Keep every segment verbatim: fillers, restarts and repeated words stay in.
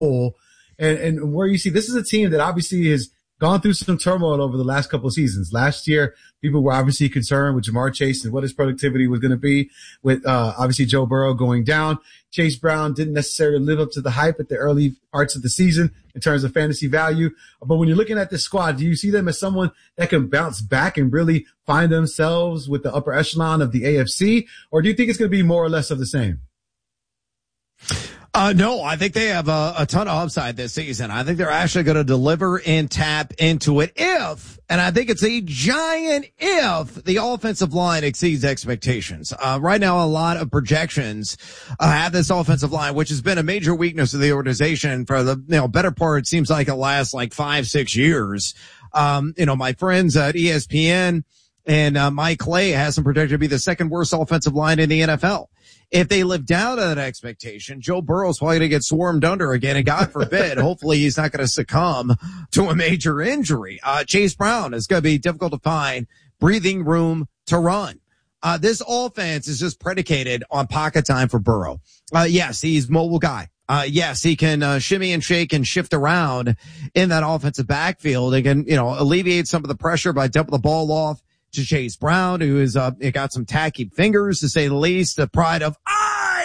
whole, and, and where you see this is a team that obviously has gone through some turmoil over the last couple of seasons. Last year, people were obviously concerned with Ja'Marr Chase and what his productivity was going to be with, uh, obviously Joe Burrow going down. Chase Brown didn't necessarily live up to the hype at the early parts of the season in terms of fantasy value. But when you're looking at this squad, do you see them as someone that can bounce back and really find themselves with the upper echelon of the A F C? Or do you think it's going to be more or less of the same? Uh, no, I think they have a, a ton of upside this season. I think they're actually going to deliver and tap into it if, and I think it's a giant if, the offensive line exceeds expectations. Uh, right now, a lot of projections uh, have this offensive line, which has been a major weakness of the organization for the, you know, better part, it seems like it lasts like five, six years. Um, you know, my friends at E S P N and uh, Mike Clay has them projected to be the second worst offensive line in the N F L. If they live down to that expectation, Joe Burrow's probably going to get swarmed under again. And God forbid, hopefully he's not going to succumb to a major injury. Uh, Chase Brown is going to be difficult to find breathing room to run. Uh, this offense is just predicated on pocket time for Burrow. Uh, yes, he's a mobile guy. Uh, yes, he can, uh, shimmy and shake and shift around in that offensive backfield. He can, you know, alleviate some of the pressure by dumping the ball off to Chase Brown, who is, uh, got some tacky fingers, to say the least, the pride of I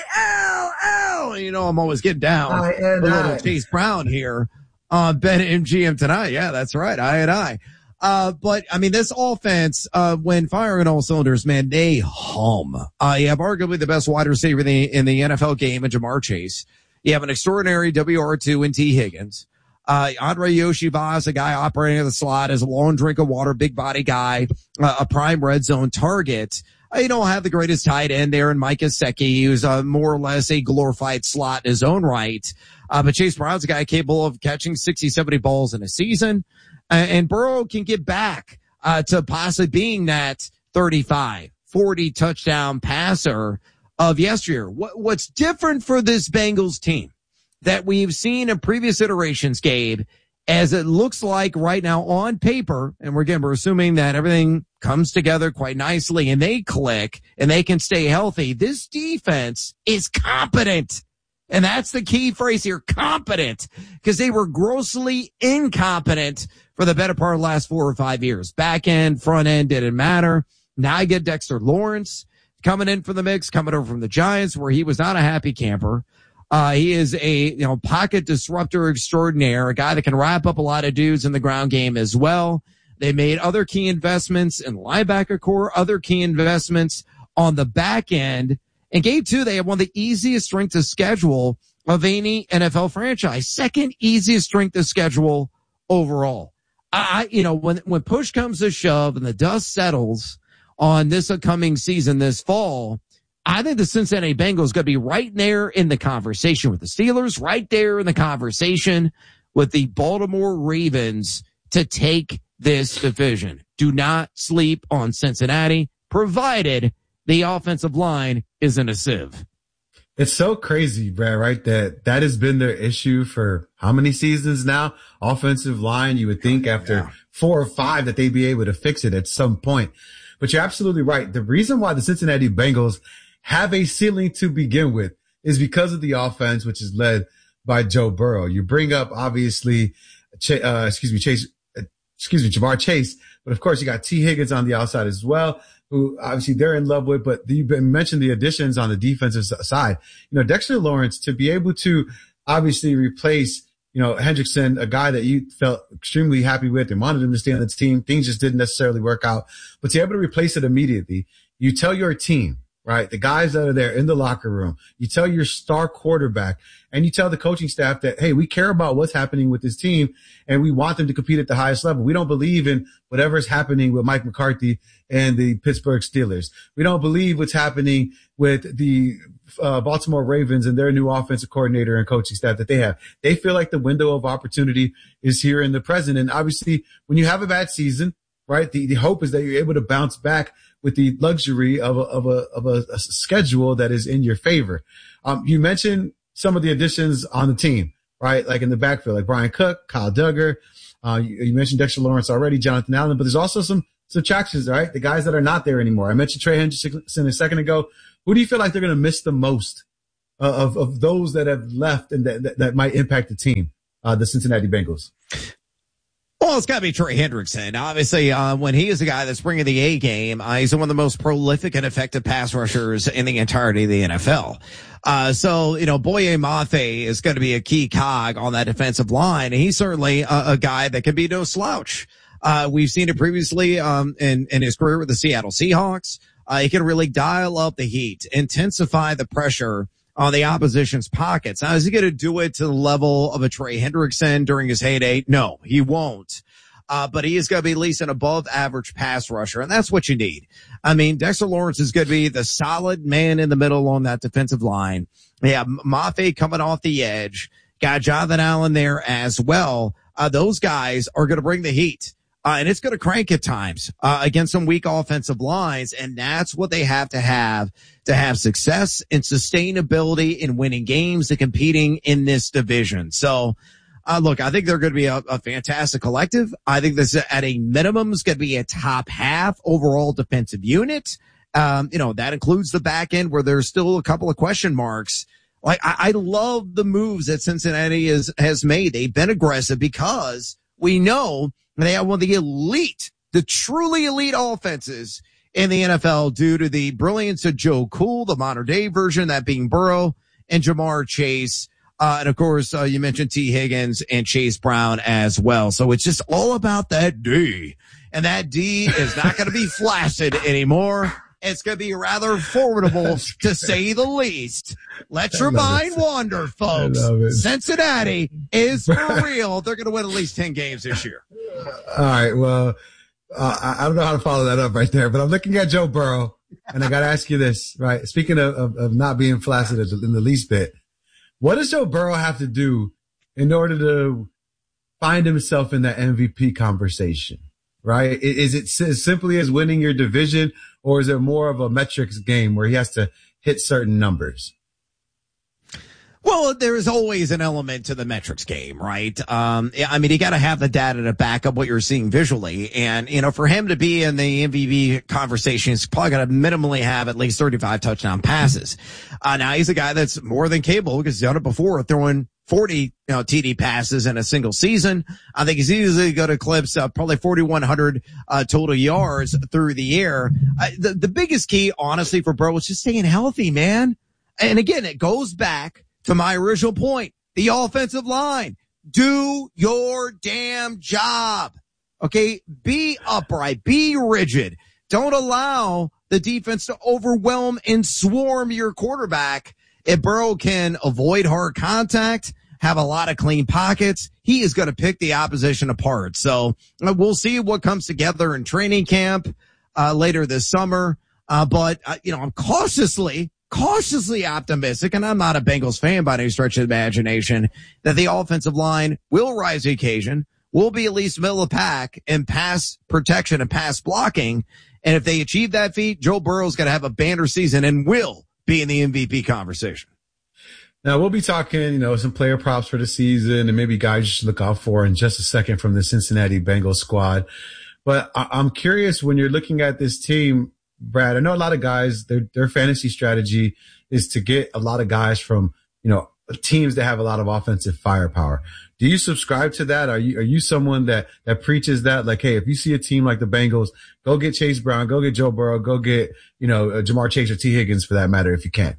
L L. You know, I'm always getting down I and a little I. Chase Brown here on Ben M G M tonight. Yeah, that's right. I and I. Uh, but I mean, this offense, uh, when firing all cylinders, man, they hum. Uh, you have arguably the best wide receiver in the, in the N F L game in Ja'Marr Chase. You have an extraordinary W R two in T Higgins. Uh, Andre Yoshibaz, a guy operating in the slot, is a long drink of water, big body guy, uh, a prime red zone target. Uh, you don't have the greatest tight end there in Mike Gesicki, who's uh, more or less a glorified slot in his own right. Uh, but Chase Brown's a guy capable of catching sixty, seventy balls in a season. Uh, and Burrow can get back, uh, to possibly being that thirty-five, forty touchdown passer of yesteryear. What, what's different for this Bengals team that we've seen in previous iterations, Gabe, as it looks like right now on paper, and we're again, we're assuming that everything comes together quite nicely and they click and they can stay healthy. This defense is competent. And that's the key phrase here, competent, because they were grossly incompetent for the better part of the last four or five years. Back end, front end, didn't matter. Now you get Dexter Lawrence coming in for the mix, coming over from the Giants, where he was not a happy camper. Uh, he is a, you know, pocket disruptor extraordinaire, a guy that can wrap up a lot of dudes in the ground game as well. They made other key investments in linebacker core, other key investments on the back end. And game two, they have one of the easiest strength of schedule of any N F L franchise. Second easiest strength of schedule overall. I, you know, when, when push comes to shove and the dust settles on this upcoming season this fall, I think the Cincinnati Bengals going to be right there in the conversation with the Steelers, right there in the conversation with the Baltimore Ravens to take this division. Do not sleep on Cincinnati, provided the offensive line isn't a sieve. It's so crazy, Brad, right? That that has been their issue for how many seasons now? Offensive line, you would think after yeah. four or five that they'd be able to fix it at some point. But you're absolutely right. The reason why the Cincinnati Bengals have a ceiling to begin with is because of the offense, which is led by Joe Burrow. You bring up, obviously, uh, excuse me, Chase, uh, excuse me, Ja'Marr Chase. But of course, you got T Higgins on the outside as well, who obviously they're in love with. But you mentioned the additions on the defensive side. You know, Dexter Lawrence, to be able to obviously replace, you know, Hendrickson, a guy that you felt extremely happy with and wanted him to stay on the team. Things just didn't necessarily work out. But to be able to replace it immediately, you tell your team, right? The guys that are there in the locker room, you tell your star quarterback and you tell the coaching staff that, hey, we care about what's happening with this team and we want them to compete at the highest level. We don't believe in whatever's happening with Mike McCarthy and the Pittsburgh Steelers. We don't believe what's happening with the uh, Baltimore Ravens and their new offensive coordinator and coaching staff that they have. They feel like the window of opportunity is here in the present. And obviously when you have a bad season, right, the, the hope is that you're able to bounce back with the luxury of a, of a, of a, a schedule that is in your favor. Um, you mentioned some of the additions on the team, right? Like in the backfield, like Brian Cook, Kyle Duggar. Uh, you, you mentioned Dexter Lawrence already, Jonathan Allen, but there's also some subtractions, right? The guys that are not there anymore. I mentioned Trey Hendrickson a second ago. Who do you feel like they're going to miss the most of, of those that have left and that, that, that might impact the team, uh, the Cincinnati Bengals? Well, it's got to be Trey Hendrickson. Obviously, uh, when he is the guy that's bringing the A game, uh, he's one of the most prolific and effective pass rushers in the entirety of the N F L. Uh, so, you know, Boye Mafe is going to be a key cog on that defensive line. And he's certainly a, a guy that can be no slouch. Uh, we've seen it previously, um, in, in his career with the Seattle Seahawks. Uh, he can really dial up the heat, intensify the pressure on the opposition's pockets. Now, is he going to do it to the level of a Trey Hendrickson during his heyday? No, he won't. Uh, but he is going to be at least an above average pass rusher, and that's what you need. I mean, Dexter Lawrence is going to be the solid man in the middle on that defensive line. Yeah, Mafe coming off the edge. Got Jonathan Allen there as well. Uh, those guys are going to bring the heat. Uh, and it's going to crank at times, uh, against some weak offensive lines. And that's what they have to have to have success and sustainability in winning games and competing in this division. So, uh, look, I think they're going to be a, a fantastic collective. I think this at a minimum is going to be a top half overall defensive unit. Um, you know, that includes the back end where there's still a couple of question marks. Like, I, I love the moves that Cincinnati is, has made. They've been aggressive because we know they have one of the elite, the truly elite offenses in the N F L due to the brilliance of Joe Cool, the modern day version, that being Burrow and Jamar Chase. Uh, and of course, uh, you mentioned T. Higgins and Chase Brown as well. So it's just all about that D. And that D is not going to be flaccid anymore. It's going to be rather formidable, to say the least. Let your mind it. wander, folks. Cincinnati is for real. They're going to win at least ten games this year. All right. Well, uh, I, I don't know how to follow that up right there, but I'm looking at Joe Burrow, and I got to ask you this, right? Speaking of, of, of not being flaccid in the least bit, what does Joe Burrow have to do in order to find himself in that M V P conversation? Right? Is it as simply as winning your division, or is it more of a metrics game where he has to hit certain numbers? Well, there is always an element to the metrics game, right? Um, I mean, you got to have the data to back up what you're seeing visually. And, you know, for him to be in the M V P conversation, he's probably going to minimally have at least thirty-five touchdown passes. Uh, now he's a guy that's more than capable because he's done it before, throwing forty, you know, T D passes in a single season. I think he's easily going to eclipse uh, probably forty-one hundred uh, total yards through the air. Uh, the, the biggest key, honestly, for Burrow is just staying healthy, man. And again, it goes back to my original point, the offensive line. Do your damn job. Okay? Be upright. Be rigid. Don't allow the defense to overwhelm and swarm your quarterback. If Burrow can avoid hard contact, have a lot of clean pockets, he is going to pick the opposition apart. So uh, we'll see what comes together in training camp uh, later this summer. Uh, but, uh, you know, I'm cautiously cautiously optimistic, and I'm not a Bengals fan by any stretch of the imagination, that the offensive line will rise to the occasion, will be at least middle of the pack in pass protection and pass blocking. And if they achieve that feat, Joe Burrow's going to have a banner season and will be in the M V P conversation. Now, we'll be talking, you know, some player props for the season and maybe guys you should look out for in just a second from the Cincinnati Bengals squad. But I- I'm curious, when you're looking at this team, Brad, I know a lot of guys, their, their fantasy strategy is to get a lot of guys from, you know, teams that have a lot of offensive firepower. Do you subscribe to that? Are you, are you someone that, that preaches that? Like, hey, if you see a team like the Bengals, go get Chase Brown, go get Joe Burrow, go get, you know, uh, Jamar Chase or T. Higgins for that matter, if you can.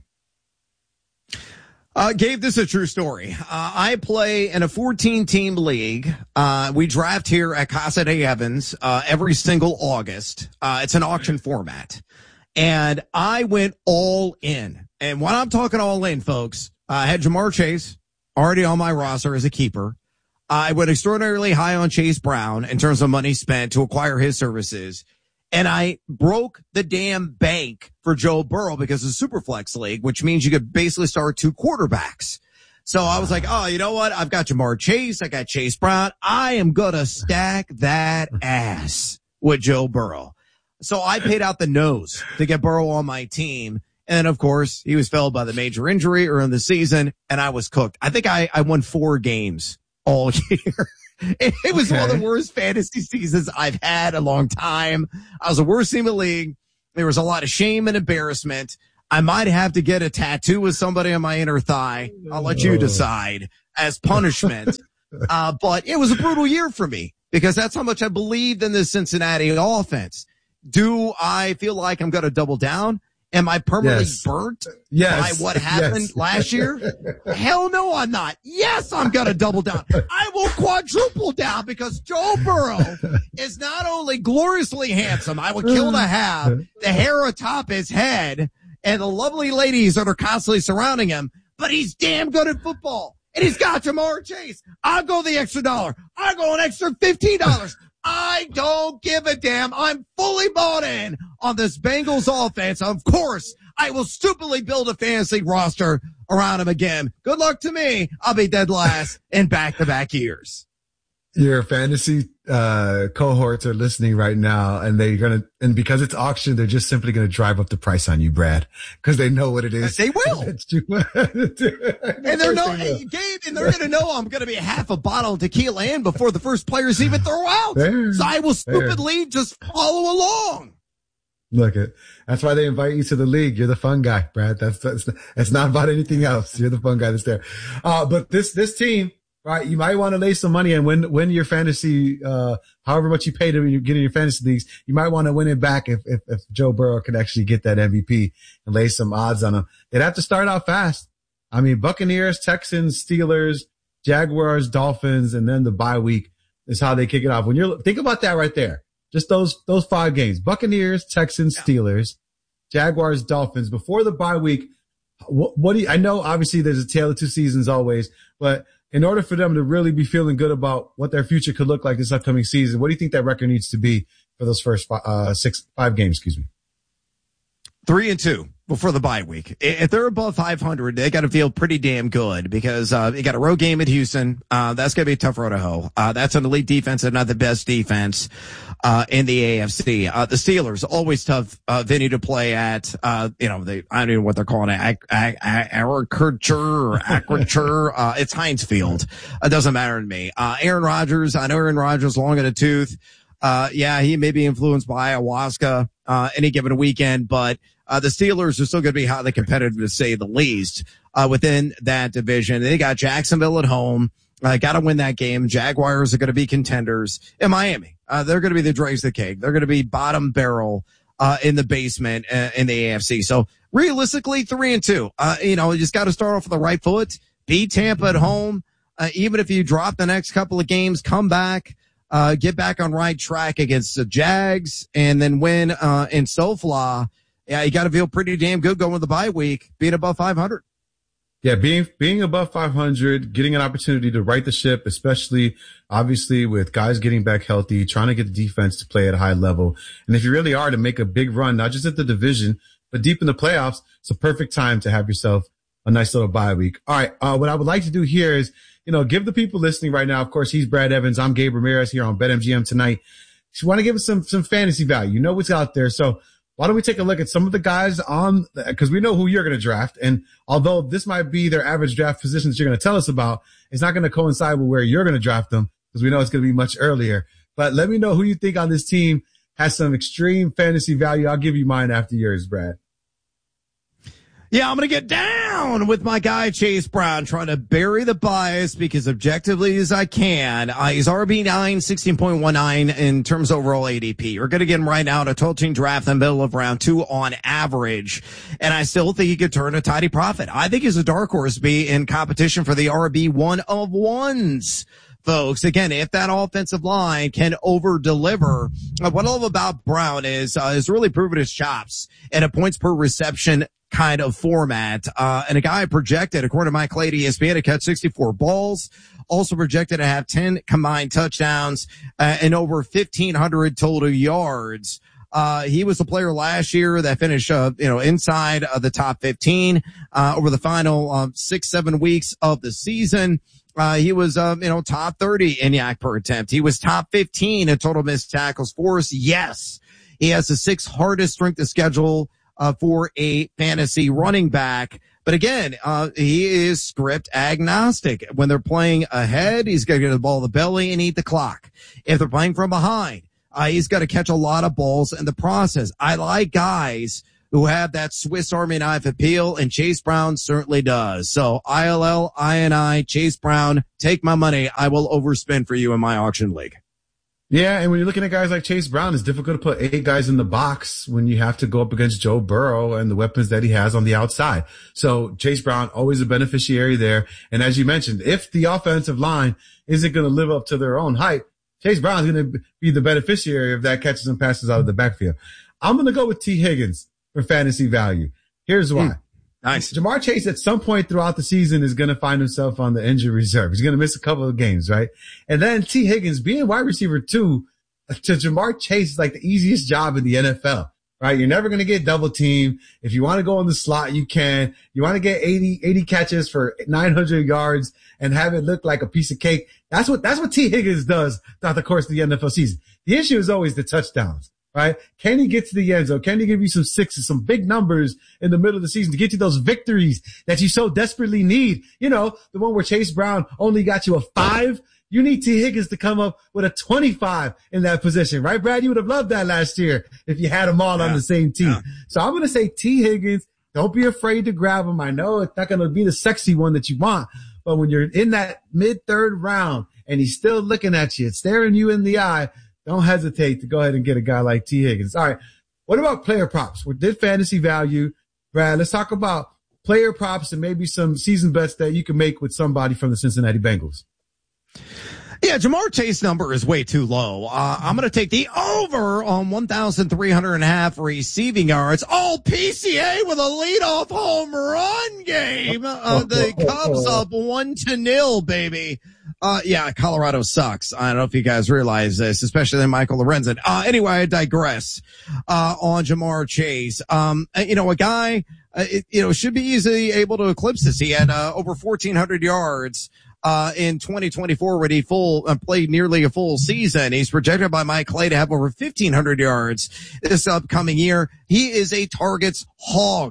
Uh, Gabe, this is a true story. Uh, I play in a fourteen team league. Uh, we draft here at Casa de Evans, uh, every single August. Uh, it's an auction format. And I went all in. And when I'm talking all in, folks, I had Jamar Chase already on my roster as a keeper. I went extraordinarily high on Chase Brown in terms of money spent to acquire his services. And I broke the damn bank for Joe Burrow because of Superflex League, which means you could basically start two quarterbacks. So I was like, oh, you know what? I've got Jamar Chase. I got Chase Brown. I am going to stack that ass with Joe Burrow. So I paid out the nose to get Burrow on my team. And of course, he was felled by the major injury early in the season, and I was cooked. I think I, I won four games all year. It, it was okay. One of the worst fantasy seasons I've had in a long time. I was the worst team in the league. There was a lot of shame and embarrassment. I might have to get a tattoo with somebody on my inner thigh. I'll let you decide as punishment. Uh, but it was a brutal year for me because that's how much I believed in this Cincinnati offense. Do I feel like I'm going to double down? Am I permanently yes. burnt yes. by what happened yes. last year? Hell no, I'm not. Yes, I'm going to double down. I will quadruple down because Joe Burrow is not only gloriously handsome, I would kill to have the hair atop his head and the lovely ladies that are constantly surrounding him, but he's damn good at football. And he's got Jamar Chase. I'll go the extra dollar. I'll go an extra fifteen dollars. I don't give a damn. I'm fully bought in on this Bengals offense. Of course, I will stupidly build a fantasy roster around him again. Good luck to me. I'll be dead last in back-to-back years. Your fantasy uh cohorts are listening right now, and they're gonna, and because it's auction, they're just simply gonna drive up the price on you, Brad, because they know what it is. They will. and they're no, hey, Gabe, and they're gonna know I'm gonna be half a bottle of tequila in before the first players even throw out. There, so I will stupidly there. just follow along. Look it. That's why they invite you to the league. You're the fun guy, Brad. That's that's it's not about anything else. You're the fun guy that's there. Uh, but this this team. Right, you might want to lay some money and win win your fantasy, uh, however much you paid him when you get in your fantasy leagues. You might want to win it back if, if, if Joe Burrow could actually get that M V P and lay some odds on him. They'd have to start out fast. I mean, Buccaneers, Texans, Steelers, Jaguars, Dolphins, and then the bye week is how they kick it off. When you're, think about that right there. Just those, those five games. Buccaneers, Texans, Steelers, Jaguars, Dolphins. Before the bye week, what, what do you, I know obviously there's a tale of two seasons always, but in order for them to really be feeling good about what their future could look like this upcoming season, what do you think that record needs to be for those first five, uh, six, five games, excuse me? Three and two before the bye week. If they're above five hundred, they got to feel pretty damn good because, uh, you got a road game at Houston. Uh, that's going to be a tough road to hoe. Uh, that's an elite defense and not the best defense, uh, in the A F C. Uh, the Steelers, always tough, uh, venue to play at. Uh, you know, they, I don't know what they're calling it, agriculture or agriculture. Uh, it's Heinz Field. It doesn't matter to me. Uh, Aaron Rodgers, I know Aaron Rodgers long in the tooth. Uh, yeah, he may be influenced by ayahuasca, uh, any given weekend, but, uh, the Steelers are still going to be highly competitive to say the least, uh, within that division. They got Jacksonville at home. Uh, got to win that game. Jaguars are going to be contenders in Miami. Uh, they're going to be the dregs of the cake. They're going to be bottom barrel, uh, in the basement, uh, in the A F C. So realistically, three and two, uh, you know, you just got to start off with the right foot, beat Tampa at home. Uh, even if you drop the next couple of games, come back. Uh, get back on right track against the Jags and then win, uh, in SoFly. Yeah, you got to feel pretty damn good going to the bye week, being above five hundred. Yeah, being, being above five hundred, getting an opportunity to right the ship, especially obviously with guys getting back healthy, trying to get the defense to play at a high level. And if you really are to make a big run, not just at the division, but deep in the playoffs, it's a perfect time to have yourself a nice little bye week. All right. Uh, what I would like to do here is, you know, give the people listening right now. Of course, he's Brad Evans. I'm Gabe Ramirez here on BetMGM tonight. If you want to give us some, some fantasy value, you know what's out there. So why don't we take a look at some of the guys on, because we know who you're going to draft. And although this might be their average draft positions you're going to tell us about, it's not going to coincide with where you're going to draft them because we know it's going to be much earlier. But let me know who you think on this team has some extreme fantasy value. I'll give you mine after yours, Brad. Yeah, I'm going to get down with my guy, Chase Brown, trying to bury the bias because objectively as I can. Uh, he's R B nine, sixteen point one nine in terms of overall A D P. We're going to get him right now to twelve team draft in the middle of round two on average. And I still think he could turn a tidy profit. I think he's a dark horse to be in competition for the R B one of ones. Folks, again, if that offensive line can over deliver, uh, what I love about Brown is, uh, is really proven his chops in a points per reception kind of format. Uh, and a guy projected, according to Mike Clay, E S P N, to catch sixty-four balls, also projected to have ten combined touchdowns, uh, and over fifteen hundred total yards. Uh, he was a player last year that finished, uh, you know, inside of the top fifteen, uh, over the final, um, six, seven weeks of the season. Uh, he was, um, you know, top thirty in yak per attempt. He was top fifteen in total missed tackles force. Yes. He has the sixth hardest strength of schedule, uh, for a fantasy running back. But again, uh, he is script agnostic. When they're playing ahead, he's going to get the ball in the belly and eat the clock. If they're playing from behind, uh, he's got to catch a lot of balls in the process. I like guys who have that Swiss Army knife appeal, and Chase Brown certainly does. So I L L, I N I, Chase Brown, take my money. I will overspend for you in my auction league. Yeah, and when you're looking at guys like Chase Brown, it's difficult to put eight guys in the box when you have to go up against Joe Burrow and the weapons that he has on the outside. So Chase Brown, always a beneficiary there. And as you mentioned, if the offensive line isn't going to live up to their own hype, Chase Brown's going to be the beneficiary of that catches and passes out of the backfield. I'm going to go with T. Higgins for fantasy value. Here's why. Mm. Nice. Jamar Chase at some point throughout the season is going to find himself on the injury reserve. He's going to miss a couple of games, right? And then T. Higgins being wide receiver two to Jamar Chase is like the easiest job in the N F L, right? You're never going to get double teamed. If you want to go in the slot, you can. You want to get eighty, eighty catches for nine hundred yards and have it look like a piece of cake. That's what, that's what T. Higgins does throughout the course of the N F L season. The issue is always the touchdowns. Right? Can he get to the end zone? Can he give you some sixes, some big numbers in the middle of the season to get you those victories that you so desperately need? You know, the one where Chase Brown only got you a five. You need T. Higgins to come up with a twenty-five in that position, right, Brad? You would have loved that last year if you had them all yeah. on the same team. Yeah. So I'm going to say T. Higgins, don't be afraid to grab him. I know it's not going to be the sexy one that you want, but when you're in that mid third round and he's still looking at you, staring you in the eye, don't hesitate to go ahead and get a guy like T. Higgins. All right. What about player props? We did fantasy value. Brad, let's talk about player props and maybe some season bets that you can make with somebody from the Cincinnati Bengals. Yeah, Jamar Chase number is way too low. Uh, I'm going to take the over on one thousand three hundred and a half receiving yards. All P C A with a leadoff home run game. Uh, the Cubs up one to nil, baby. Uh, yeah, Colorado sucks. I don't know if you guys realize this, especially Michael Lorenzen. Uh, anyway, I digress, uh, on Jamar Chase. Um, you know, a guy, uh, it, you know, should be easily able to eclipse this. He had, uh, over fourteen hundred yards, uh, in twenty twenty-four when he full, uh, played nearly a full season. He's projected by Mike Clay to have over fifteen hundred yards this upcoming year. He is a targets hog.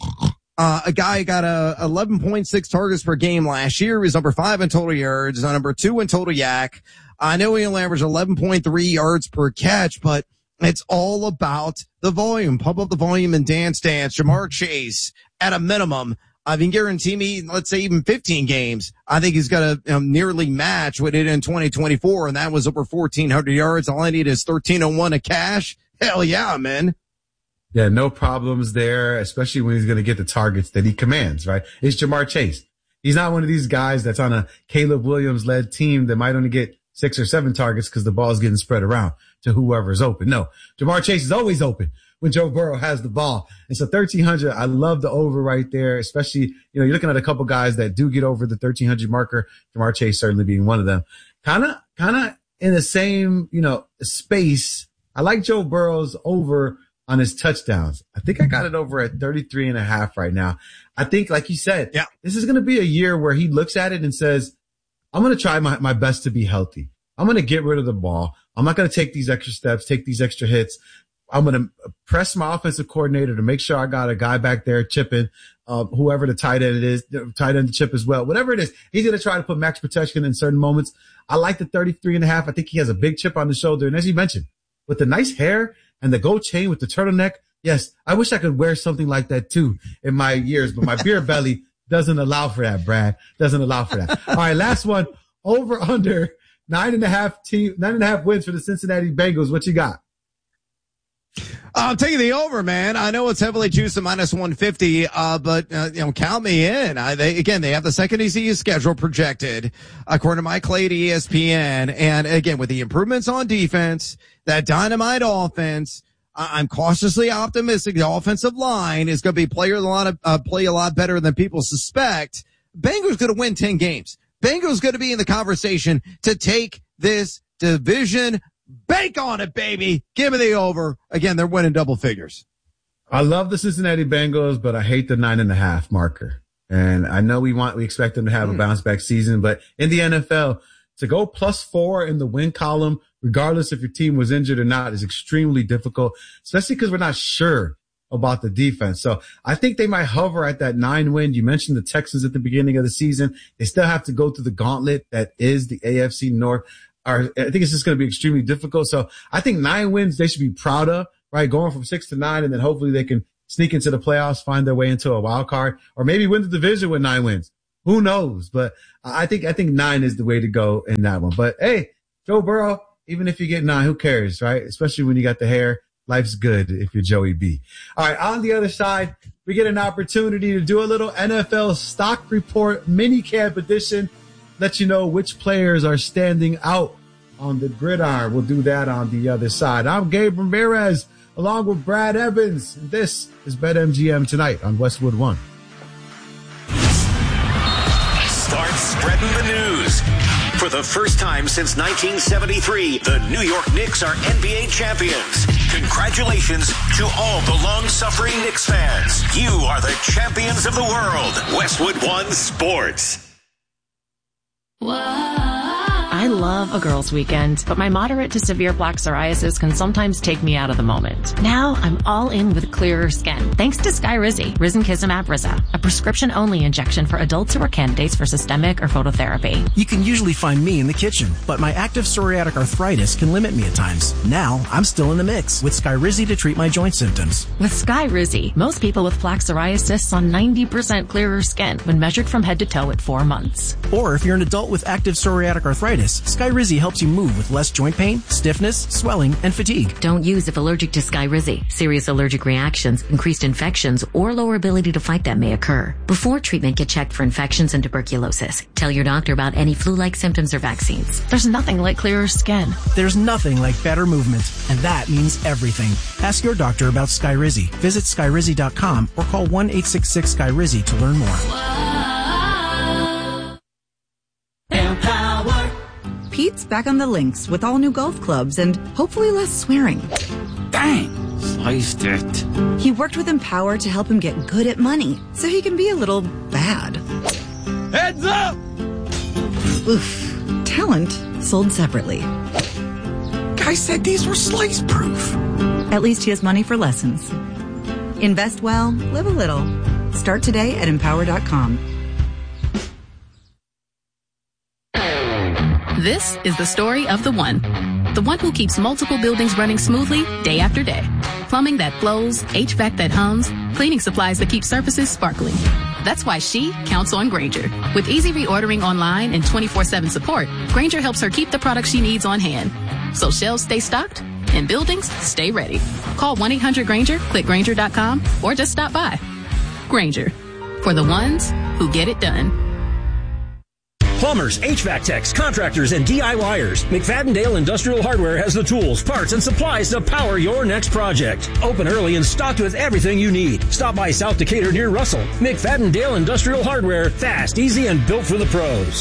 Uh, a guy got a eleven point six targets per game last year. He was number five in total yards, number two in total yak. I know he only averaged eleven point three yards per catch, but it's all about the volume. Pump up the volume and dance dance. Jamar Chase, at a minimum, I can guarantee me, let's say even fifteen games, I think he's going to um, nearly match what he did in twenty twenty-four, and that was over fourteen hundred yards. All I need is thirteen oh one of cash. Hell yeah, man. Yeah, no problems there, especially when he's going to get the targets that he commands, right? It's Jamar Chase. He's not one of these guys that's on a Caleb Williams-led team that might only get six or seven targets because the ball's getting spread around to whoever's open. No, Jamar Chase is always open when Joe Burrow has the ball. And so thirteen hundred, I love the over right there, especially, you know, you're looking at a couple guys that do get over the thirteen hundred marker, Jamar Chase certainly being one of them. Kind of, kind of in the same, you know, space. I like Joe Burrow's over on his touchdowns. I think I got it over at thirty-three and a half right now. I think, like you said, yeah, this is going to be a year where he looks at it and says, I'm going to try my, my best to be healthy. I'm going to get rid of the ball. I'm not going to take these extra steps, take these extra hits. I'm going to press my offensive coordinator to make sure I got a guy back there chipping, uh, whoever the tight end it is, the tight end to chip as well. Whatever it is, he's going to try to put max protection in certain moments. I like the thirty-three and a half. I think he has a big chip on the shoulder. And as you mentioned, with the nice hair and the gold chain with the turtleneck, yes, I wish I could wear something like that too in my years, but my beer belly doesn't allow for that, Brad. Doesn't allow for that. All right, last one. Over under nine and a half team, nine and a half wins for the Cincinnati Bengals. What you got? I'm taking the over, man. I know it's heavily juiced at minus one fifty, uh, but, uh, you know, count me in. I, they, again, they have the second easiest schedule projected, according to Mike Clay at E S P N. And again, with the improvements on defense, that dynamite offense, I, I'm cautiously optimistic the offensive line is going to be player a lot of, uh, play a lot better than people suspect. Bengals going to win ten games. Bengals going to be in the conversation to take this division. Bank on it, baby. Give me the over. Again, they're winning double figures. I love the Cincinnati Bengals, but I hate the nine and a half marker. And I know we want, we expect them to have mm. a bounce back season, but in the N F L, to go plus four in the win column, regardless if your team was injured or not, is extremely difficult, especially because we're not sure about the defense. So I think they might hover at that nine win. You mentioned the Texans at the beginning of the season. They still have to go through the gauntlet that is the A F C North. Are, I think it's just going to be extremely difficult. So I think nine wins they should be proud of, right? Going from six to nine, and then hopefully they can sneak into the playoffs, find their way into a wild card, or maybe win the division with nine wins. Who knows? But I think, I think nine is the way to go in that one. But hey, Joe Burrow, even if you get nine, who cares, right? Especially when you got the hair. Life's good if you're Joey B. All right. On the other side, we get an opportunity to do a little N F L stock report mini camp edition. Let you know which players are standing out on the gridiron. We'll do that on the other side. I'm Gabe Ramirez along with Brad Evans. And this is BetMGM Tonight on Westwood One. Start spreading the news. For the first time since nineteen seventy-three, the New York Knicks are N B A champions. Congratulations to all the long-suffering Knicks fans. You are the champions of the world. Westwood One Sports. Whoa. I love a girls' weekend, but my moderate to severe plaque psoriasis can sometimes take me out of the moment. Now I'm all in with clearer skin, thanks to Skyrizi, Risankizumab Riza, a prescription-only injection for adults who are candidates for systemic or phototherapy. You can usually find me in the kitchen, but my active psoriatic arthritis can limit me at times. Now I'm still in the mix with Skyrizi to treat my joint symptoms. With Skyrizi, most people with plaque psoriasis saw ninety percent clearer skin when measured from head to toe at four months. Or if you're an adult with active psoriatic arthritis, Skyrizi helps you move with less joint pain, stiffness, swelling, and fatigue. Don't use if allergic to Skyrizi. Serious allergic reactions, increased infections, or lower ability to fight them may occur. Before treatment, get checked for infections and tuberculosis. Tell your doctor about any flu-like symptoms or vaccines. There's nothing like clearer skin. There's nothing like better movement, and that means everything. Ask your doctor about Skyrizi. Visit Skyrizi dot com or call one eight six six Skyrizi to learn more. Empower. Pete's back on the links with all new golf clubs and hopefully less swearing. Dang, sliced it. He worked with Empower to help him get good at money so he can be a little bad. Heads up! Oof. Talent sold separately. Guy said these were slice proof. At least he has money for lessons. Invest well, live a little. Start today at empower dot com. This is the story of the one. The one who keeps multiple buildings running smoothly day after day. Plumbing that flows, H V A C that hums, cleaning supplies that keep surfaces sparkling. That's why she counts on Grainger. With easy reordering online and twenty-four seven support, Grainger helps her keep the products she needs on hand. So shelves stay stocked and buildings stay ready. Call one eight hundred Grainger, click Grainger dot com, or just stop by. Grainger. For the ones who get it done. Plumbers, H V A C techs, contractors, and D I Y ers. McFadden-Dale Industrial Hardware has the tools, parts, and supplies to power your next project. Open early and stocked with everything you need. Stop by South Decatur near Russell. McFadden-Dale Industrial Hardware. Fast, easy, and built for the pros.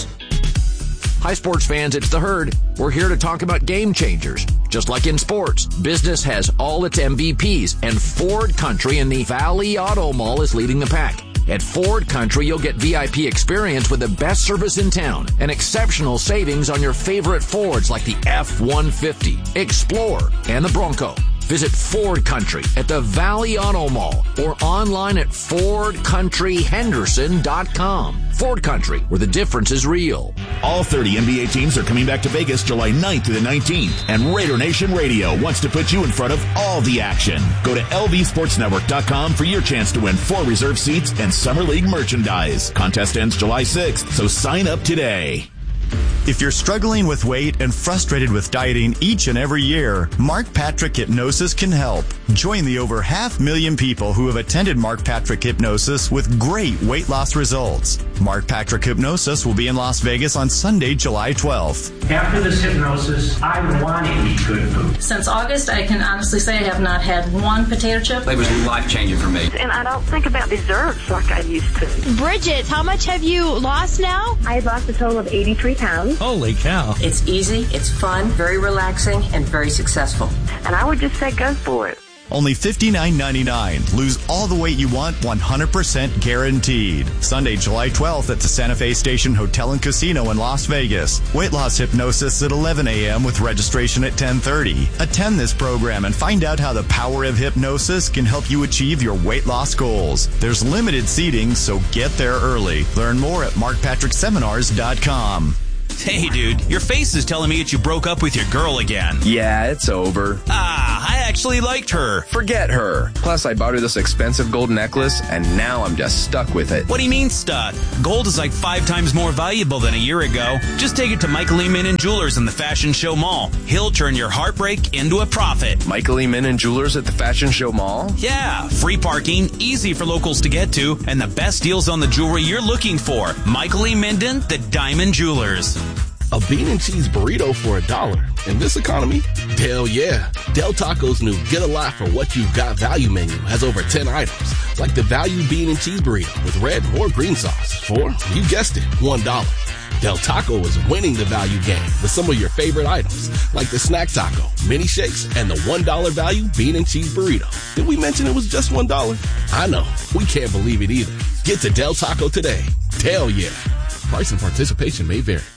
Hi, sports fans. It's The Herd. We're here to talk about game changers. Just like in sports, business has all its M V Ps, and Ford Country in the Valley Auto Mall is leading the pack. At Ford Country, you'll get V I P experience with the best service in town and exceptional savings on your favorite Fords like the F one fifty, Explorer, and the Bronco. Visit Ford Country at the Valley Auto Mall or online at ford country henderson dot com. Ford Country, where the difference is real. All thirty N B A teams are coming back to Vegas July ninth to the nineteenth, and Raider Nation Radio wants to put you in front of all the action. Go to L V sports network dot com for your chance to win four reserve seats and Summer League merchandise. Contest ends July sixth, so sign up today. If you're struggling with weight and frustrated with dieting each and every year, Mark Patrick Hypnosis can help. Join the over half million people who have attended Mark Patrick Hypnosis with great weight loss results. Mark Patrick Hypnosis will be in Las Vegas on Sunday, July twelfth. After this hypnosis, I want to eat good food. Since August, I can honestly say I have not had one potato chip. It was life-changing for me. And I don't think about desserts like I used to. Bridget, how much have you lost now? I lost a total of eighty-three pounds. Holy cow. It's easy, it's fun, very relaxing, and very successful. And I would just say go for it. Only fifty-nine ninety-nine. Lose all the weight you want, one hundred percent guaranteed. Sunday, July twelfth at the Santa Fe Station Hotel and Casino in Las Vegas. Weight loss hypnosis at eleven a.m. with registration at ten thirty. Attend this program and find out how the power of hypnosis can help you achieve your weight loss goals. There's limited seating, so get there early. Learn more at mark patrick seminars dot com. Hey, dude, your face is telling me that you broke up with your girl again. Yeah, it's over. Ah, I actually liked her. Forget her. Plus, I bought her this expensive gold necklace, and now I'm just stuck with it. What do you mean stuck? Gold is like five times more valuable than a year ago. Just take it to Michael E. Minnan Jewelers in the Fashion Show Mall. He'll turn your heartbreak into a profit. Michael E. Minnan Jewelers at the Fashion Show Mall? Yeah, free parking, easy for locals to get to, and the best deals on the jewelry you're looking for. Michael E. Minden, the Diamond Jewelers. A bean and cheese burrito for a dollar. In this economy? Hell yeah. Del Taco's new Get a Lot for What You've Got value menu has over ten items, like the value bean and cheese burrito with red or green sauce for, you guessed it, one dollar. Del Taco is winning the value game with some of your favorite items, like the snack taco, mini shakes, and the one dollar value bean and cheese burrito. Did we mention it was just one dollar? I know. We can't believe it either. Get to Del Taco today. Hell yeah. Price and participation may vary.